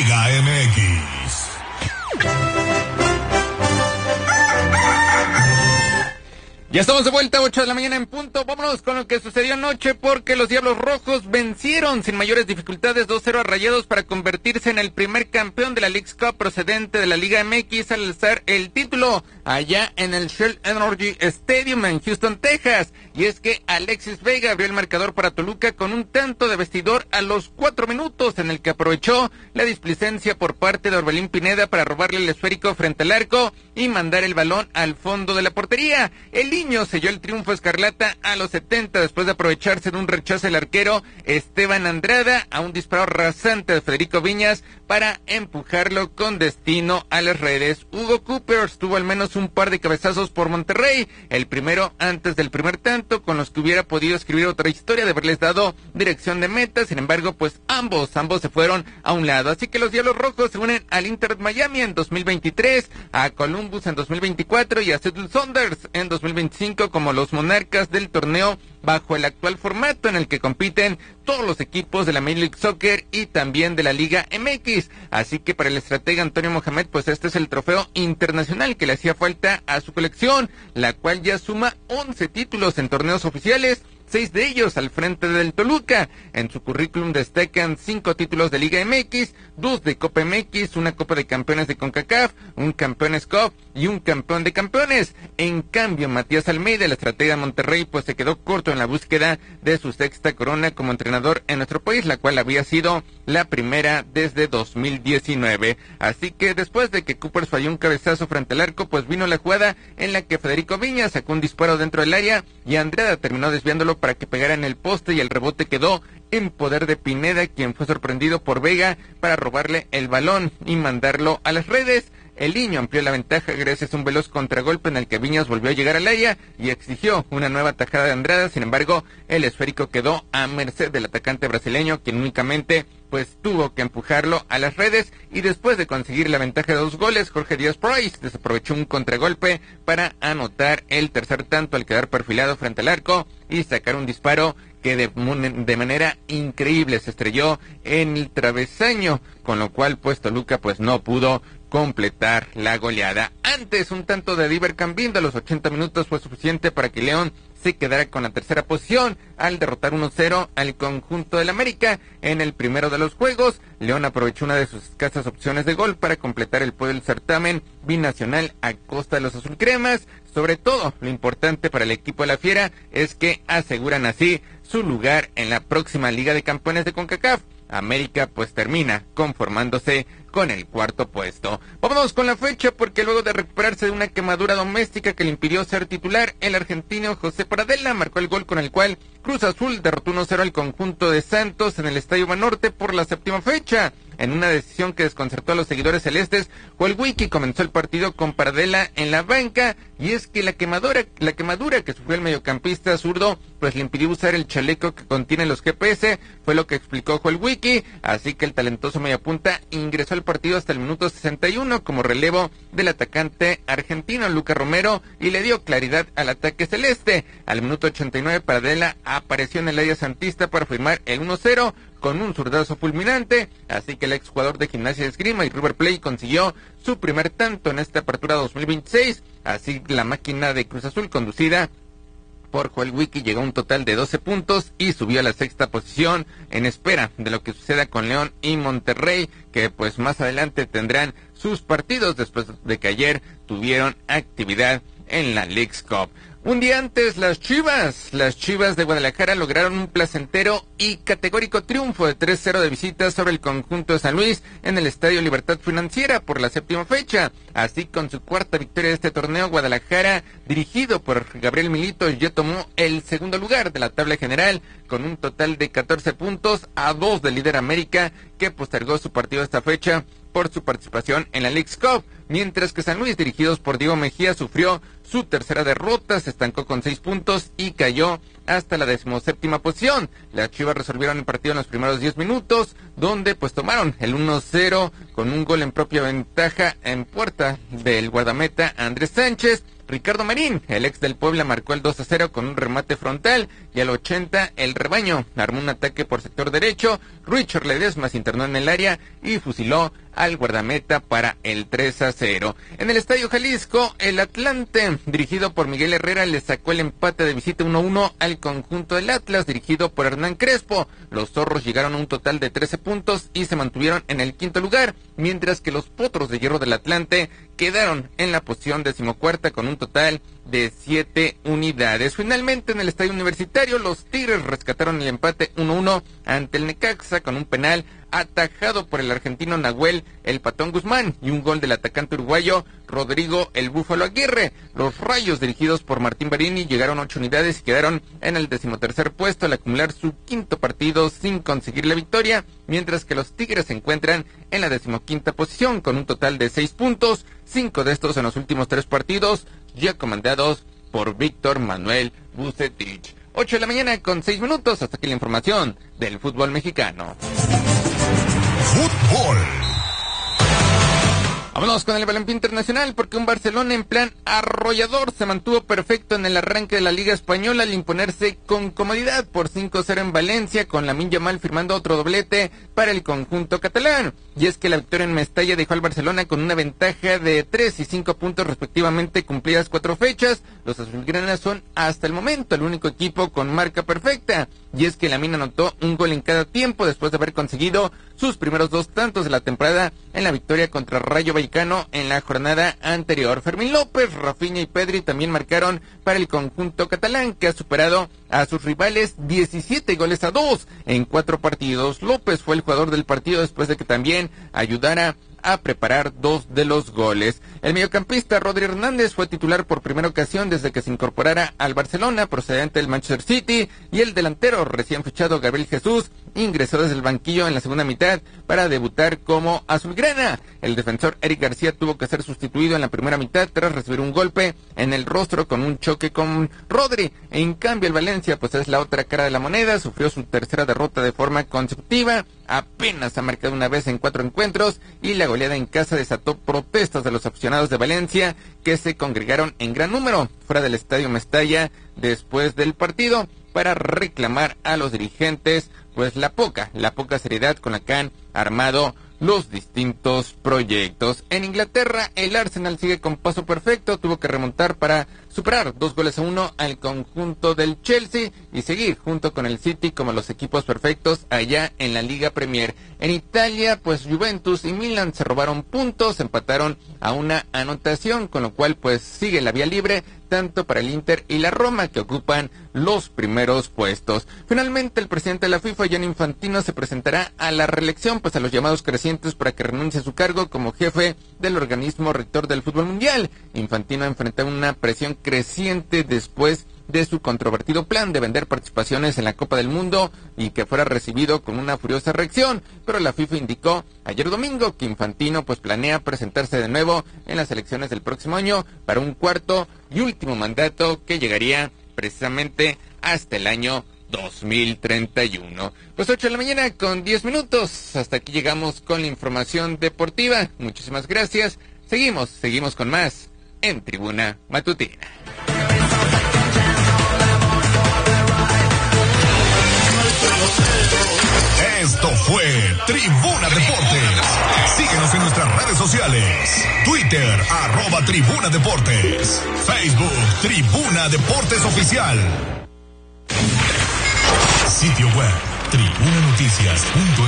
Liga MX. Ya estamos de vuelta, 8 de la mañana en punto. Vámonos con lo que sucedió anoche, porque los Diablos Rojos vencieron sin mayores dificultades 2-0 a Rayados para convertirse en el primer campeón de la Leagues Cup procedente de la Liga MX al alzar el título allá en el Shell Energy Stadium en Houston, Texas. Y es que Alexis Vega abrió el marcador para Toluca con un tanto de vestidor a los 4 minutos, en el que aprovechó la displicencia por parte de Orbelín Pineda para robarle el esférico frente al arco y mandar el balón al fondo de la portería. El niño selló el triunfo escarlata a los 70 después de aprovecharse de un rechazo del arquero Esteban Andrada a un disparo rasante de Federico Viñas para empujarlo con destino a las redes. Hugo Cooper tuvo al menos un par de cabezazos por Monterrey, el primero antes del primer tanto, con los que hubiera podido escribir otra historia de haberles dado dirección de meta. Sin embargo, pues ambos se fueron a un lado. Así que los Diablos Rojos se unen al Inter Miami en 2023, a Columbus en 2024 y a Seattle Sounders en 2025 como los monarcas del torneo bajo el actual formato en el que compiten todos los equipos de la Major League Soccer y también de la Liga MX. Así que para el estratega Antonio Mohamed, pues este es el trofeo internacional que le hacía falta a su colección, la cual ya suma 11 títulos en torneos oficiales, 6 de ellos al frente del Toluca. En su currículum destacan 5 títulos de Liga MX, 2 de Copa MX, una Copa de Campeones de CONCACAF, un Campeones Cup y un Campeón de Campeones. En cambio, Matías Almeida, el estratega de Monterrey, pues se quedó corto en la búsqueda de su sexta corona como entrenador en nuestro país, la cual había sido la primera desde 2019. Así que después de que Cooper falló un cabezazo frente al arco, pues vino la jugada en la que Federico Viñas sacó un disparo dentro del área y Andrada terminó desviándolo para que pegara en el poste, y el rebote quedó en poder de Pineda, quien fue sorprendido por Vega para robarle el balón y mandarlo a las redes. El niño amplió la ventaja gracias a un veloz contragolpe en el que Viñas volvió a llegar al área y exigió una nueva tajada de Andrada. Sin embargo, el esférico quedó a merced del atacante brasileño, quien únicamente pues tuvo que empujarlo a las redes, y después de conseguir la ventaja de 2 goles, Jorge Díaz Price desaprovechó un contragolpe para anotar el tercer tanto al quedar perfilado frente al arco y sacar un disparo que de manera increíble se estrelló en el travesaño, con lo cual pues Toluca pues no pudo completar la goleada. Antes, un tanto de Diver Cambindo a los 80 minutos fue suficiente para que León se quedará con la tercera posición al derrotar 1-0 al conjunto del América en el primero de los juegos. León aprovechó una de sus escasas opciones de gol para completar el podio del certamen binacional a costa de los azulcremas. Sobre todo, lo importante para el equipo de la Fiera es que aseguran así su lugar en la próxima Liga de Campeones de CONCACAF. América pues termina conformándose con el cuarto puesto. Vámonos con la fecha, porque luego de recuperarse de una quemadura doméstica que le impidió ser titular, el argentino José Pradella marcó el gol con el cual Cruz Azul derrotó 1-0 al conjunto de Santos en el Estadio Banorte por la séptima fecha. En una decisión que desconcertó a los seguidores celestes, Joel Wiki comenzó el partido con Pradella en la banca, y es que la quemadura que sufrió el mediocampista zurdo pues le impidió usar el chaleco que contiene los GPS, fue lo que explicó Joel Wiki. Así que el talentoso mediapunta ingresó al partido hasta el minuto 61 como relevo del atacante argentino Lucas Romero y le dio claridad al ataque celeste. Al minuto 89 Pradella apareció en el área santista para firmar el 1-0 con un zurdazo fulminante, así que el exjugador de Gimnasia de Esgrima y River Plate consiguió su primer tanto en esta apertura 2026. Así la máquina de Cruz Azul, conducida por Joel Wiki, llegó a un total de 12 puntos y subió a la sexta posición en espera de lo que suceda con León y Monterrey, que pues más adelante tendrán sus partidos después de que ayer tuvieron actividad en la Leagues Cup. Un día antes, las Chivas de Guadalajara lograron un placentero y categórico triunfo de 3-0 de visita sobre el conjunto de San Luis en el Estadio Libertad Financiera por la séptima fecha. Así, con su cuarta victoria de este torneo, Guadalajara, dirigido por Gabriel Milito, ya tomó el segundo lugar de la tabla general con un total de 14 puntos a 2 del líder América, que postergó su partido esta fecha por su participación en la Leagues Cup, mientras que San Luis, dirigidos por Diego Mejía, sufrió su tercera derrota, se estancó con 6 puntos y cayó hasta la 17ª posición. Las Chivas resolvieron el partido en los primeros 10 minutos, donde pues tomaron el 1-0 con un gol en propia ventaja en puerta del guardameta Andrés Sánchez. Ricardo Marín, el ex del Puebla, marcó el 2-0 con un remate frontal, y al 80 el Rebaño armó un ataque por sector derecho. Richard Ledesma se internó en el área y fusiló al guardameta para el 3-0. En el Estadio Jalisco, el Atlante, dirigido por Miguel Herrera, le sacó el empate de visita 1-1 al conjunto del Atlas, dirigido por Hernán Crespo. Los zorros llegaron a un total de 13 puntos y se mantuvieron en el quinto lugar, mientras que los Potros de Hierro del Atlante quedaron en la posición 14ª con un total de 7 unidades. Finalmente, en el Estadio Universitario, los Tigres rescataron el empate 1-1 ante el Necaxa con un penal atajado por el argentino Nahuel El Patón Guzmán y un gol del atacante uruguayo Rodrigo El Búfalo Aguirre. Los Rayos, dirigidos por Martín Barini, llegaron a 8 unidades y quedaron en el 13º puesto al acumular su quinto partido sin conseguir la victoria, mientras que los Tigres se encuentran en la 15ª posición con un total de 6 puntos, 5 de estos en los últimos 3 partidos, ya comandados por Víctor Manuel Vucetich. 8 de la mañana con 6 minutos, hasta aquí la información del fútbol mexicano. Fútbol. Vámonos con el balompié internacional, porque un Barcelona en plan arrollador se mantuvo perfecto en el arranque de la Liga Española al imponerse con comodidad por 5-0 en Valencia, con Lamine Yamal firmando otro doblete para el conjunto catalán. Y es que la victoria en Mestalla dejó al Barcelona con una ventaja de 3 y 5 puntos respectivamente cumplidas 4 fechas. Los azulgranas son hasta el momento el único equipo con marca perfecta. Y es que Lamine anotó un gol en cada tiempo después de haber conseguido sus primeros 2 tantos de la temporada en la victoria contra Rayo Vallecano en la jornada anterior. Fermín López, Rafinha y Pedri también marcaron para el conjunto catalán, que ha superado a sus rivales 17-2 en 4 partidos. López fue el jugador del partido después de que también ayudara a preparar 2 de los goles. El mediocampista Rodri Hernández fue titular por primera ocasión desde que se incorporara al Barcelona, procedente del Manchester City, y el delantero recién fichado Gabriel Jesús ingresó desde el banquillo en la segunda mitad para debutar como azulgrana. El defensor Eric García tuvo que ser sustituido en la primera mitad tras recibir un golpe en el rostro con un choque con Rodri. En cambio, el Valencia, pues es la otra cara de la moneda, sufrió su tercera derrota de forma consecutiva, apenas ha marcado una vez en 4 encuentros, y la goleada en casa desató protestas de los aficionados de Valencia, que se congregaron en gran número fuera del estadio Mestalla después del partido para reclamar a los dirigentes pues la poca seriedad con la que han armado los distintos proyectos. En Inglaterra, el Arsenal sigue con paso perfecto, tuvo que remontar para superar 2-1 al conjunto del Chelsea y seguir junto con el City como los equipos perfectos allá en la Liga Premier. En Italia, pues Juventus y Milan se robaron puntos, empataron a una anotación, con lo cual pues sigue la vía libre tanto para el Inter y la Roma, que ocupan los primeros puestos. Finalmente, el presidente de la FIFA, Gianni Infantino, se presentará a la reelección, pues a los llamados crecientes para que renuncie a su cargo como jefe del organismo rector del fútbol mundial. Infantino enfrenta una presión creciente después de su controvertido plan de vender participaciones en la Copa del Mundo y que fuera recibido con una furiosa reacción, pero la FIFA indicó ayer domingo que Infantino pues planea presentarse de nuevo en las elecciones del próximo año para un cuarto y último mandato que llegaría precisamente hasta el año 2031. Pues 8 de la mañana con 10 minutos. Hasta aquí llegamos con la información deportiva. Muchísimas gracias. Seguimos con más en Tribuna Matutina. Esto fue Tribuna Deportes. Síguenos en nuestras redes sociales. Twitter, @Tribuna Deportes. Facebook, Tribuna Deportes Oficial. Sitio web, tribunanoticias.mx.